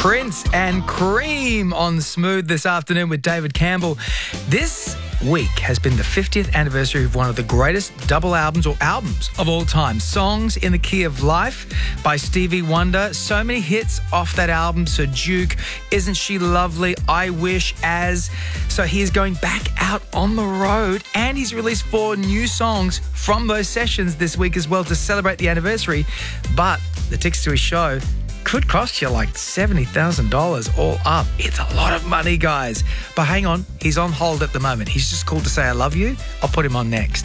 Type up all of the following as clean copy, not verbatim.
Prince and Cream on Smooth this afternoon with David Campbell. This week has been the 50th anniversary of one of the greatest double albums of all time. Songs in the Key of Life by Stevie Wonder. So many hits off that album. Sir Duke, Isn't She Lovely, I Wish, As. So he is going back out on the road and he's released 4 new songs from those sessions this week as well to celebrate the anniversary. But the tickets to his show could cost you like $70,000 all up. It's a lot of money, guys. But hang on, he's on hold at the moment. He's just called to say I love you. I'll put him on next.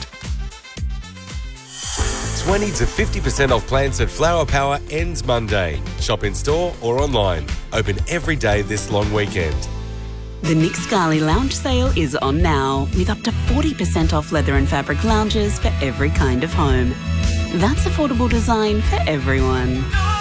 20 to 50% off plants at Flower Power ends Monday. Shop in store or online. Open every day this long weekend. The Nick Scali Lounge Sale is on now, with up to 40% off leather and fabric lounges for every kind of home. That's affordable design for everyone.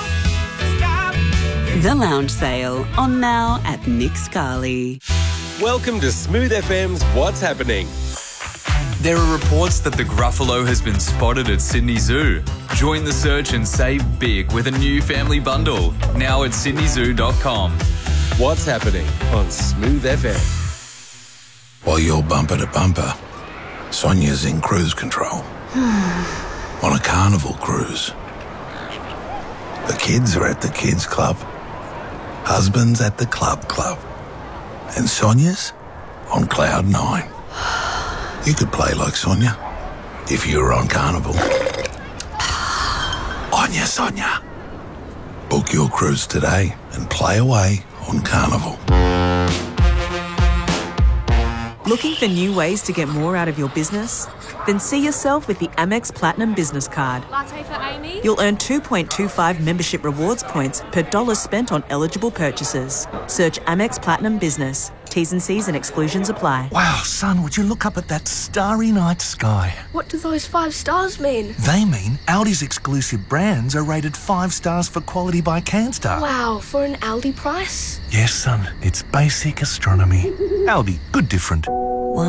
The Lounge Sale, on now at Nick Scali. Welcome to Smooth FM's What's Happening. There are reports that the Gruffalo has been spotted at Sydney Zoo. Join the search and save big with a new family bundle, now at sydneyzoo.com. What's Happening on Smooth FM. While you're bumper to bumper, Sonia's in cruise control. On a carnival cruise. The kids are at the kids club. Husband's at the club. And Sonia's on cloud 9. You could play like Sonia if you were on Carnival. On ya, Sonia. Book your cruise today and play away on Carnival. Looking for new ways to get more out of your business? Then see yourself with the Amex Platinum Business Card. Latte for Amy? You'll earn 2.25 membership rewards points per dollar spent on eligible purchases. Search Amex Platinum Business. T's and C's and exclusions apply. Wow, son, would you look up at that starry night sky? What do those 5 stars mean? They mean Aldi's exclusive brands are rated 5 stars for quality by Canstar. Wow, for an Aldi price? Yes, son, it's basic astronomy. Aldi, good different.